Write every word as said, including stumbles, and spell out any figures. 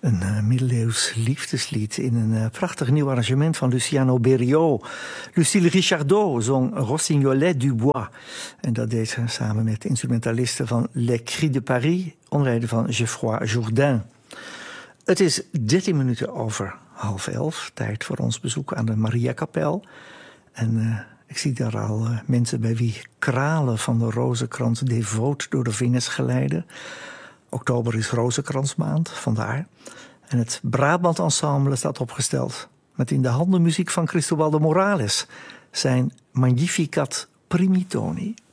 Een uh, middeleeuws liefdeslied in een uh, prachtig nieuw arrangement van Luciano Berio. Lucille Richardot zong Rossignolet du Bois. En dat deed ze samen met instrumentalisten van Les Cris de Paris, onder leiding van Geoffroy Jourdain. Het is dertien minuten over half elf. Tijd voor ons bezoek aan de Mariakapel. En uh, ik zie daar al uh, mensen bij wie kralen van de rozenkrans devoot door de vingers glijden. Oktober is rozenkransmaand, vandaar. En het Brabant Ensemble staat opgesteld met in de handen muziek van Cristobal de Morales, zijn Magnificat Primitoni.